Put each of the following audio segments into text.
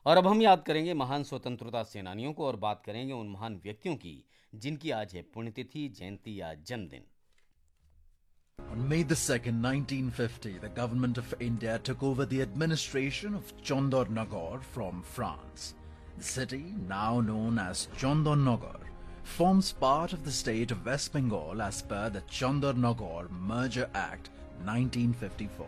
और अब हम याद करेंगे महान स्वतंत्रता सेनानियों को और बात करेंगे उन महान व्यक्तियों की जिनकी आज है पुण्यतिथि, जयंती या जन्मदिन। On May 2nd, 1950, the government of India took over the administration of Chandornagar from France. The city, now known as Chandornagar, forms part of the state of West Bengal as per the Chandornagar Merger Act 1954.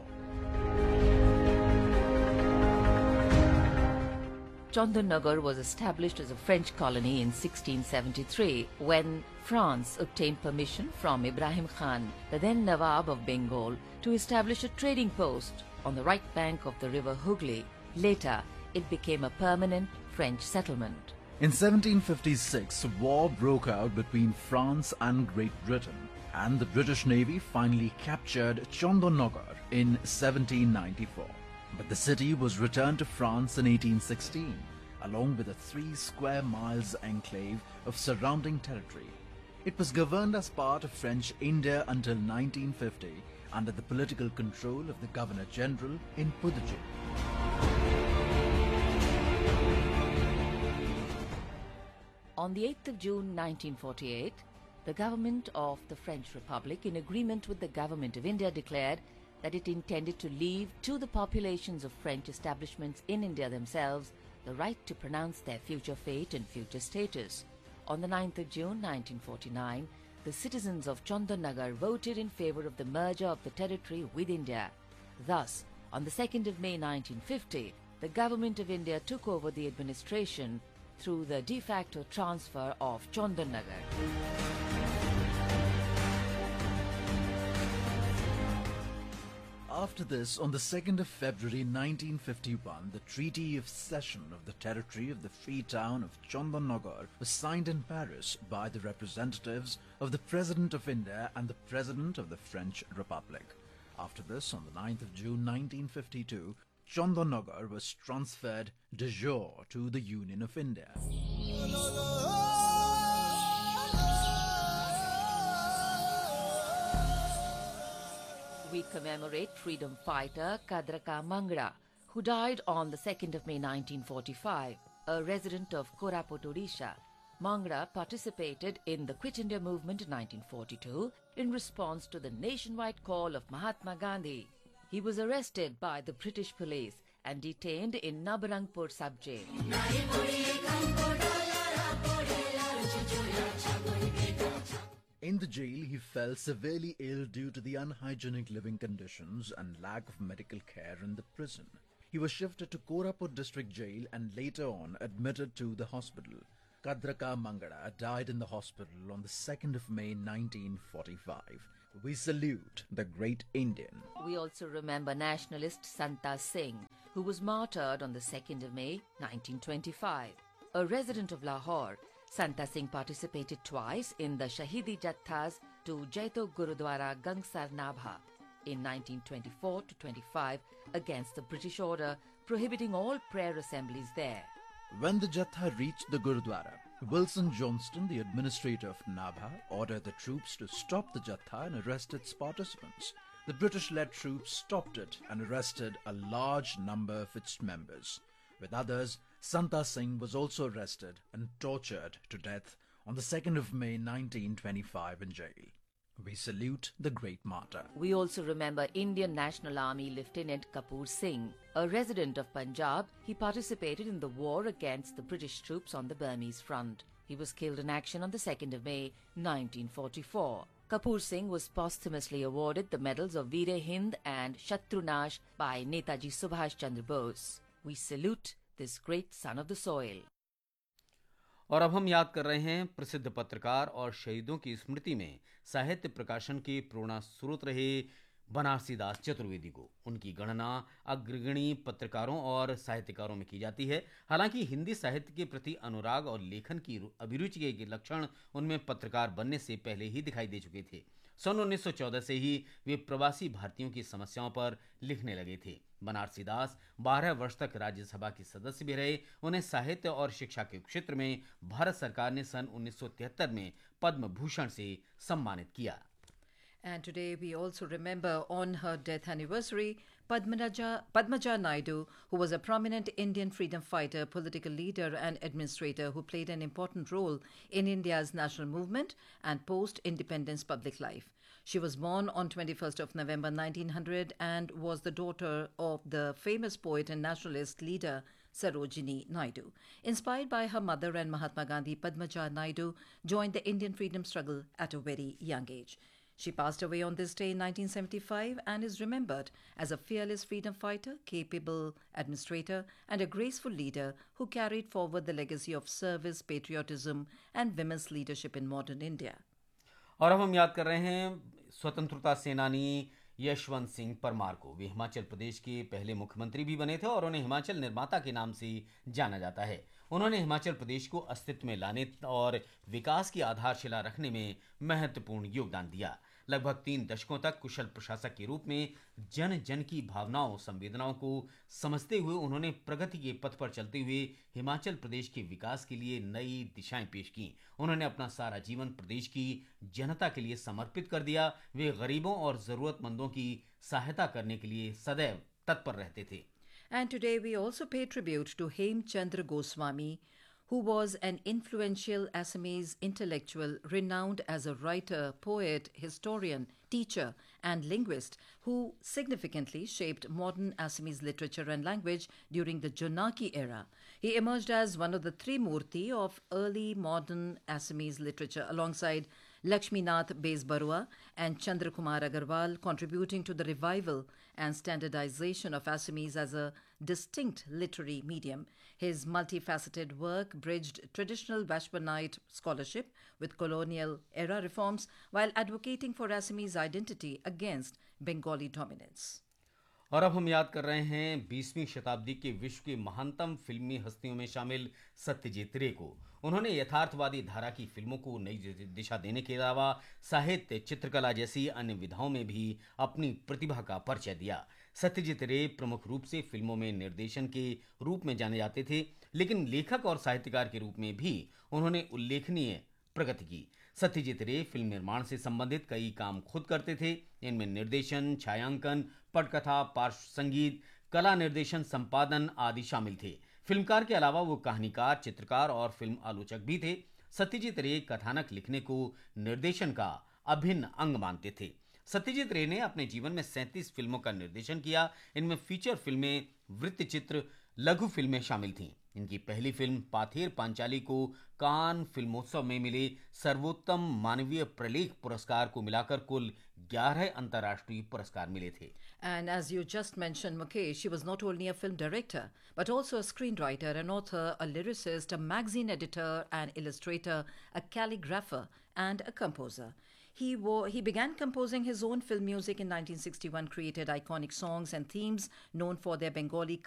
Chandornagar was established as a French colony in 1673 when France obtained permission from Ibrahim Khan, the then Nawab of Bengal, to establish a trading post on the right bank of the river Hooghly. Later, it became a permanent French settlement. In 1756, a war broke out between France and Great Britain, and the British Navy finally captured Chandornagar in 1794. But the city was returned to France in 1816, along with a 3 square miles enclave of surrounding territory. It was governed as part of French India until 1950 under the political control of the Governor-General in Puducherry. On the 8th of June 1948, the government of the French Republic, in agreement with the government of India, declared that it intended to leave to the populations of French establishments in India themselves the right to pronounce their future fate and future status. On the 9th of June 1949, the citizens of Chandornagar voted in favour of the merger of the territory with India. Thus, on the 2nd of May 1950, the government of India took over the administration through the de facto transfer of Chandornagar. After this, on the 2nd of February 1951, the Treaty of Cession of the territory of the free town of Chandornagar was signed in Paris by the representatives of the President of India and the President of the French Republic. After this, on the 9th of June 1952, Chandornagar was transferred de jure to the Union of India. We commemorate freedom fighter Kadraka Mangra, who died on the 2nd of May 1945, a resident of Koraput, Odisha. Mangra participated in the Quit India movement in 1942 in response to the nationwide call of Mahatma Gandhi. He was arrested by the British police and detained in Nabarangpur sub-jail. In the jail, he fell severely ill due to the unhygienic living conditions and lack of medical care in the prison. He was shifted to Koraput district jail and later on admitted to the hospital. Kadraka Mangada died in the hospital on the 2nd of May 1945. We salute the great Indian. We also remember nationalist Santa Singh, who was martyred on the 2nd of May 1925. A resident of Lahore, Santa Singh participated twice in the Shahidi Jathas to Jaito Gurudwara Gangsar Nabha in 1924-25 against the British order prohibiting all prayer assemblies there. When the Jatha reached the Gurudwara, Wilson Johnston, the administrator of Nabha, ordered the troops to stop the Jatha and arrest its participants. The British-led troops stopped it and arrested a large number of its members. With others, Santa Singh was also arrested and tortured to death on the 2nd of May 1925 in jail. We salute the great martyr. We also remember Indian National Army Lieutenant Kapoor Singh. A resident of Punjab, he participated in the war against the British troops on the Burmese front. He was killed in action on the 2nd of May 1944. Kapoor Singh was posthumously awarded the medals of Veer Hind and Shatrunash by Netaji Subhash Chandra Bose. We salute this great son of the soil. और अब हम याद कर रहे हैं प्रसिद्ध पत्रकार और शहीदों की स्मृति में साहित्य प्रकाशन के प्रेरणा स्रोत रहे बनारसी दास चतुर्वेदी को। उनकी गणना अग्रगणी पत्रकारों और साहित्यकारों में की जाती है। हालांकि हिंदी साहित्य के प्रति अनुराग और लेखन की अभिरुचि के लक्षण उनमें पत्रकार बनने से पहले ही दिखाई दे चुके थे। सन 1914 से ही वे प्रवासी भारतीयों की समस्याओं पर लिखने लगे थे। बनारसी दास 12 वर्ष तक राज्यसभा के सदस्य भी रहे। उन्हें साहित्य और शिक्षा के क्षेत्र में भारत सरकार ने सन 1973 में पद्म भूषण से सम्मानित किया। And today we also remember on her death anniversary Padmaja Naidu, who was a prominent Indian freedom fighter, political leader, and administrator who played an important role in India's national movement and post-independence public life. She was born on 21st of November 1900 and was the daughter of the famous poet and nationalist leader Sarojini Naidu. Inspired by her mother and Mahatma Gandhi, Padmaja Naidu joined the Indian freedom struggle at a very young age. She passed away on this day in 1975 and is remembered as a fearless freedom fighter, capable administrator, and a graceful leader who carried forward the legacy of service, patriotism, and women's leadership in modern India. और अब हम याद कर रहे हैं स्वतंत्रता सेनानी यशवंत सिंह परमार को। वे हिमाचल प्रदेश के पहले मुख्यमंत्री भी बने थे और उन्हें हिमाचल निर्माता के नाम से जाना जाता है। उन्होंने हिमाचल प्रदेश को अस्तित्व में लाने और विकास की आधारशिला रखने में महत्वपूर्ण योगदान दिया। लगभग 3 दशकों तक कुशल प्रशासक के रूप में जन जन की भावनाओं संवेदनाओं को समझते हुए उन्होंने प्रगति के पथ पर चलते हुए हिमाचल प्रदेश के विकास के लिए नई दिशाएं पेश की। उन्होंने अपना सारा जीवन प्रदेश की जनता के लिए समर्पित कर दिया। वे गरीबों और जरूरतमंदों की सहायता करने के लिए सदैव तत्पर रहते थे। And today we also pay tribute to Hem Chandra Goswami, who was an influential Assamese intellectual renowned as a writer, poet, historian, teacher, and linguist who significantly shaped modern Assamese literature and language during the Jonaki era. He emerged as one of the three Murti of early modern Assamese literature alongside Lakshminath Bezbarua and Chandrakumar Agarwal, contributing to the revival and standardization of Assamese as a distinct literary medium. His multifaceted work bridged traditional Vashvanite scholarship with colonial era reforms while advocating for Assamese identity against Bengali dominance. और अब हम याद कर रहे हैं 20वीं शताब्दी के विश्व के महानतम फिल्मी हस्तियों में शामिल सत्यजीत रे को। उन्होंने यथार्थवादी धारा की फिल्मों को नई दिशा देने के अलावा साहित्य, चित्रकला जैसी अन्य विधाओं में भी अपनी प्रतिभा का परिचय दिया। सत्यजीत रे प्रमुख रूप से फिल्मों में निर्देशन के रूप में जाने जाते थे, लेकिन लेखक और साहित्यकार के रूप में भी उन्होंने उल्लेखनीय प्रगति की। सत्यजीत रे फिल्म निर्माण से संबंधित कई काम खुद करते थे। इनमें निर्देशन, छायांकन, पटकथा, पार्श्व संगीत, कला निर्देशन, संपादन आदि शामिल थे। फिल्मकार के अलावा वो कहानीकार, चित्रकार और फिल्म आलोचक भी थे। सत्यजीत रे कथानक लिखने को निर्देशन का अभिन्न अंग मानते थे। सत्यजीत रे ने अपने जीवन में 37 फिल्मों का निर्देशन किया। इनमें फीचर फिल्में, वृत्तचित्र, लघु फिल्में शामिल थीं। इनकी पहली फिल्म पाथेर पांचाली को कान फिल्मोत्सव में मिले सर्वोत्तम मानवीय प्रलेख पुरस्कार को मिलाकर कुल 11 अंतर्राष्ट्रीय पुरस्कार मिले थे। And as you just mentioned, Mukesh, she was not only a film director, but also a screenwriter, an author, a lyricist, a magazine editor, an illustrator, a calligrapher, and a composer. He began composing his own film music in 1961, created iconic songs and themes known for their Bengali